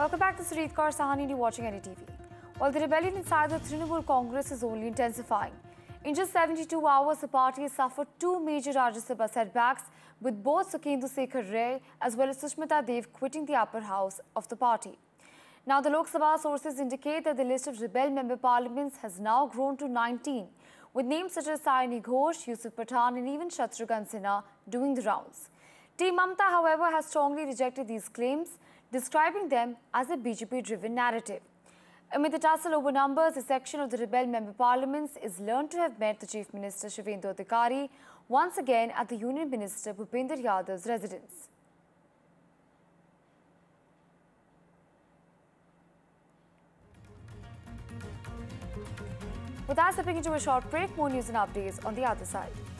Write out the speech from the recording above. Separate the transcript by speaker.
Speaker 1: Welcome back to Sarit Kaur Sahani and you're watching NDTV. While the rebellion inside the Trinamool Congress is only intensifying, in just 72 hours, the party has suffered two major Rajya Sabha setbacks, with both Sukhendu Sekhar Ray as well as Sushmita Dev quitting the upper house of the party. Now, the Lok Sabha sources indicate that the list of rebel member parliaments has now grown to 19, with names such as Saini Ghosh, Yusuf Pathan and even Shatrughan Sinha doing the rounds. Team Mamata, however, has strongly rejected these claims, describing them as a BJP-driven narrative. Amid the tussle over numbers, a section of the rebel member parliaments is learned to have met the Chief Minister Shivendu Adhikari once again at the Union Minister Bhupender Yadav's residence. With that, stepping into a short break, more news and updates on the other side.